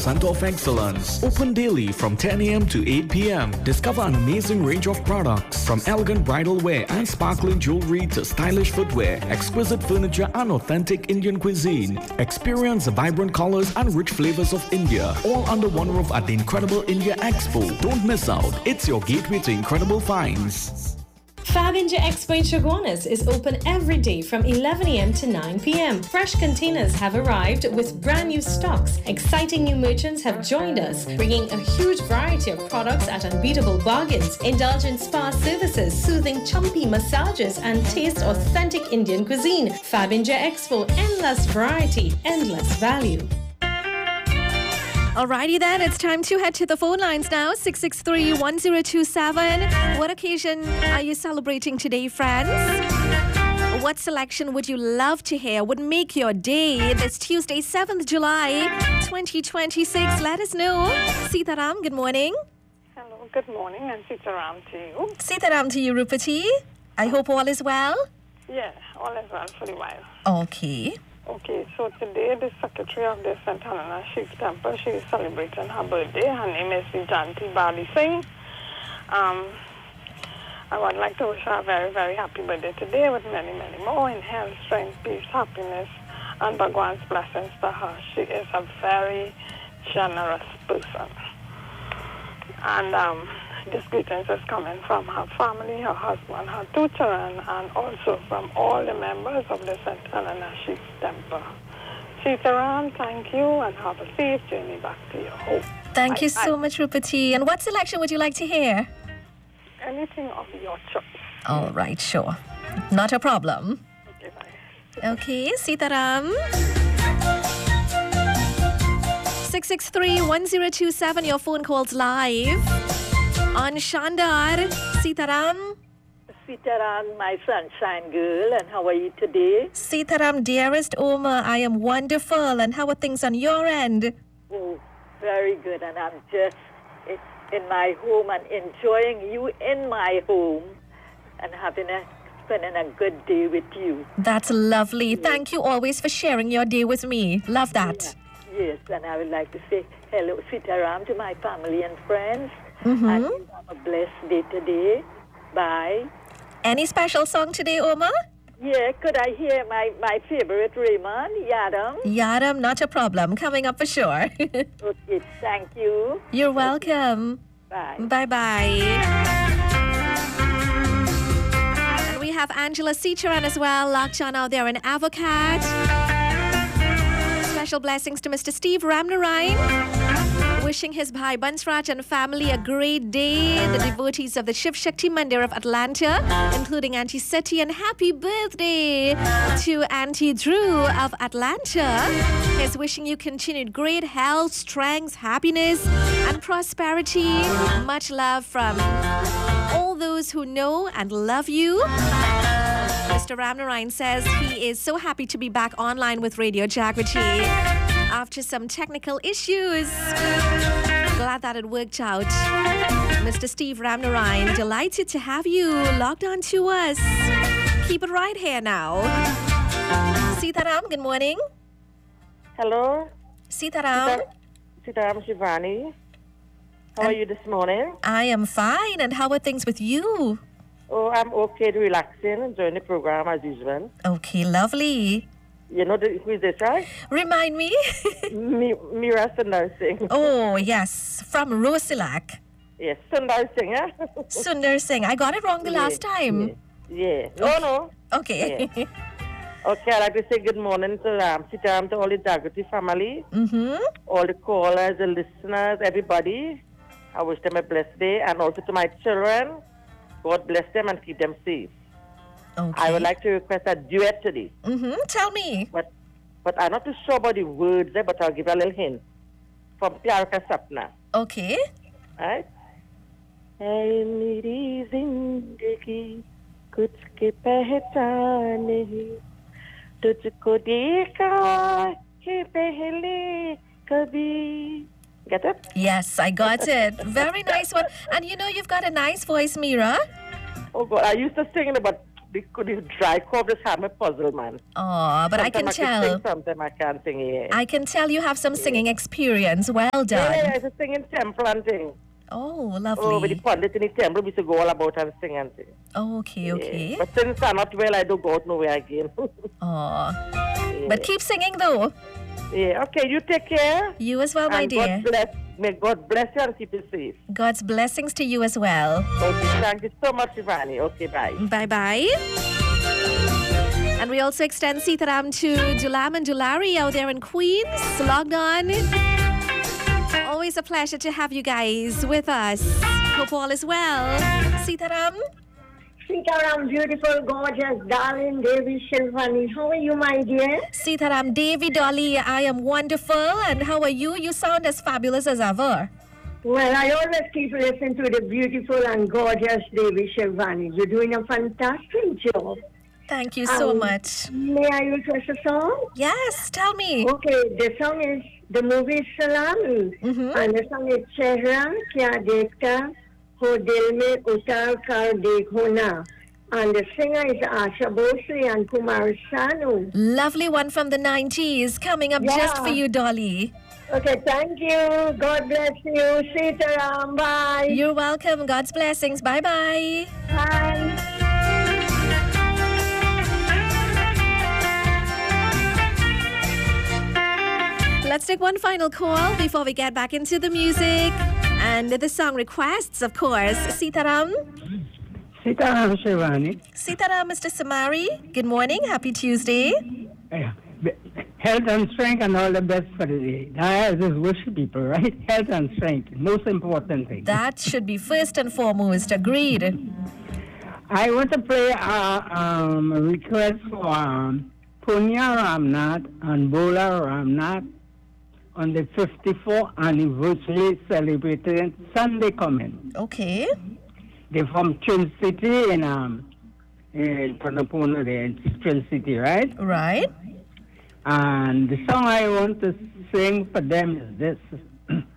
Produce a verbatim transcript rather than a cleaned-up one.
center of excellence. Open daily from ten a m to eight p m Discover an amazing range of products from elegant bridal wear and sparkling jewelry to stylish footwear, exquisite furniture and authentic Indian cuisine. Experience the vibrant colors and rich flavors of India, all under one roof at the Incredible India Expo. Don't miss out. It's your gateway to incredible finds. Fab India Expo in Chaguanas is open every day from eleven a m to nine p m Fresh containers have arrived with brand new stocks. Exciting new merchants have joined us, bringing a huge variety of products at unbeatable bargains. Indulge in spa services, soothing chumpy massages, and taste authentic Indian cuisine. Fab India Expo, endless variety, endless value. Alrighty then, it's time to head to the phone lines now. six six three, one zero two seven. What occasion are you celebrating today, friends? What selection would you love to hear would make your day this Tuesday, seventh of July, twenty twenty-six? Let us know. Sitaram, good morning. Hello, good morning, and Sitaram to you. Sitaram to you, Rupati. I hope all is well. Yeah, all is well for the while. Okay. Okay, so today the secretary of the Saint Helena Sikh Temple, she is celebrating her birthday. Her name is Vijanti Bali Singh. Um, I would like to wish her a very, very happy birthday today with many, many more in health, strength, peace, happiness, and Bhagwan's blessings to her. She is a very generous person. And um, this greetings is coming from her family, her husband, her two children, and also from all the members of the Saint Helena Sikh Temple. Sitaram, thank you, and have a safe journey back to your home. Thank bye, you so bye. much, Rupati. And what selection would you like to hear? Anything of your choice. All right, sure. Not a problem. Okay, bye. Okay, Sitaram. six six three, one zero two seven, your phone calls live. On Shandar, Sitaram. Sitaram, my sunshine girl, and how are you today? Sitaram, dearest Oma, I am wonderful. And how are things on your end? Oh, very good, and I'm just in my home and enjoying you in my home and having a spending a good day with you. That's lovely. Yes. Thank you always for sharing your day with me. Love that. Yeah. Yes, and I would like to say hello, Sitaram, to my family and friends. Mm-hmm. And you have a blessed day today. Bye. Any special song today, Oma? Yeah, could I hear my, my favorite Raymond, Yadam? Yadam, not a problem. Coming up for sure. Okay, thank you. You're welcome. Bye. Bye-bye. And we have Angela Seacharan as well, locked on out there in Avocat. Special blessings to Mister Steve Ramnarayan, wishing his bhai Bansraj and family a great day. The devotees of the Shiv Shakti Mandir of Atlanta, including Auntie Seti, and happy birthday to Auntie Drew of Atlanta. He's wishing you continued great health, strength, happiness, and prosperity. Much love from all those who know and love you. Mister Ramnarayan says he is so happy to be back online with Radio Jagrati after some technical issues. Glad that it worked out. Mister Steve Ramnarayan, delighted to have you logged on to us. Keep it right here now. Sitaram, good morning. Hello. Sitaram. Sitaram Shivani. How are you this morning? I am fine. And how are things with you? Oh, I'm okay, relaxing, enjoying the program as usual. Okay, lovely. You know the, who is this, right? Remind me. Mi- Mira Sundar Singh. Oh, yes, from Rosilak. Yes, Sundar Singh, eh? Sundar Singh. I got it wrong the yeah, last time. Yeah. yeah. No, no. Okay. Yeah. Okay, I'd like to say good morning to um, Sitaram, to all the Jagrati family, mm-hmm. all the callers, the listeners, everybody. I wish them a blessed day, and also to my children. God bless them and keep them safe. Okay. I would like to request a duet today. Mm-hmm. Tell me. But but I'm not too sure about the words there, but I'll give a little hint. From Pyar Ka Sapna. Okay. Right? Hai meri zindagi kuch ke pehchan nahi tujhko dekha hai pehle kabhi. Get it? Yes, I got it. Very nice one. And you know, you've got a nice voice, Mira. Oh God, I used to sing it, but the, the dry cough just had me puzzled, man. Oh, but I can Sometimes I tell. can sing, sometimes I can't sing, yeah. I can tell you have some singing experience. Well Yeah, done. yeah, I was singing temple and thing. Oh, Oh, with the lovely. pundit in the temple, we used to go all about and sing and thing. Okay, okay. Yeah. But since I'm not well, I don't go out nowhere again. Oh, yeah. but keep singing though. Yeah, okay, you take care. You as well, my and dear. God bless, may God bless you and keep you safe. God's blessings to you as well. Okay, thank you so much, Ivani. Okay, bye. Bye bye. And we also extend Sitaram to Dulam and Dulari out there in Queens. Logged on. Always a pleasure to have you guys with us. Hope all is well. Sitaram. Sitaram, beautiful, gorgeous, darling, Devi Shilvani. How are you, my dear? Sitaram, Devi Dolly, I am wonderful. And how are you? You sound as fabulous as ever. Well, I always keep listening to the beautiful and gorgeous Devi Shilvani. You're doing a fantastic job. Thank you so Um, much. May I request a song? Yes, tell me. Okay, the song is, the movie is Salami. Mhm. And the song is Chehra Kya Dekhta Ho Dil Mein Utar Kar Dekho Na. And the singer is Asha Bhosle and Kumar Sanu. Lovely one from the nineties coming up Yeah. just for you, Dolly. Okay, thank you. God bless you. Sitaram. Bye. You're welcome. God's blessings. Bye bye. Bye. Let's take one final call before we get back into the music. And the song requests, of course. Sitaram. Sitaram Shivani. Sitaram, Mister Samari. Good morning. Happy Tuesday. Yeah. Health and strength and all the best for the day. I just wish people, right? Health and strength, most important thing. That should be first and foremost. Agreed. I want to play a um, request for um, Punya Ramnath and Bola Ramnath on the fifty-fourth anniversary celebrated Sunday coming. Okay. They're from Twin City in um in Panapuna there in Twin City, right? Right. And the song I want to sing for them is this.